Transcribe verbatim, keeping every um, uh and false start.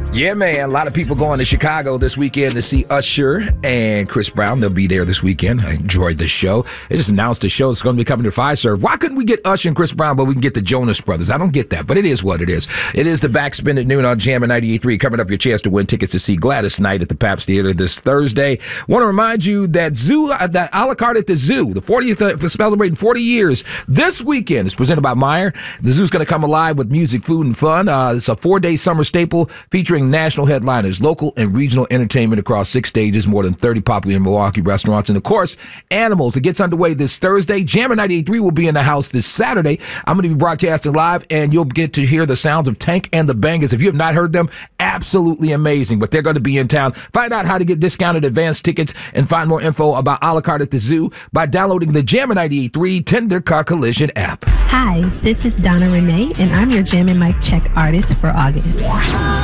Yeah, man. A lot of people going to Chicago this weekend to see Usher and Chris Brown. They'll be there this weekend. I enjoyed the show. They just announced the show is going to be coming to Fiserv. Why couldn't we get Usher and Chris Brown, but we can get the Jonas Brothers? I don't get that, but it is what it is. It is the Backspin at noon on Jammin' ninety-eight point three. Coming up, your chance to win tickets to see Gladys Knight at the Pabst Theater this Thursday. Want to remind you that Zoo, uh, that a la carte at the Zoo, the fortieth, uh, for celebrating forty years this weekend is presented by Meijer. The Zoo's going to come alive with music, food, and fun. Uh, it's a four-day summer staple featuring national headliners, local and regional entertainment across six stages, more than thirty popular Milwaukee restaurants, and of course, animals. It gets underway this Thursday. Jammin' ninety-eight point three will be in the house this Saturday. I'm going to be broadcasting live, and you'll get to hear the sounds of Tank and the Bangers. If you have not heard them, absolutely amazing. But they're going to be in town. Find out how to get discounted advance tickets and find more info about a la carte at the Zoo by downloading the Jammin' ninety-eight point three Tender Car Collision app. Hi, this is Donna Renee, and I'm your Jammin' Mic Check artist for August.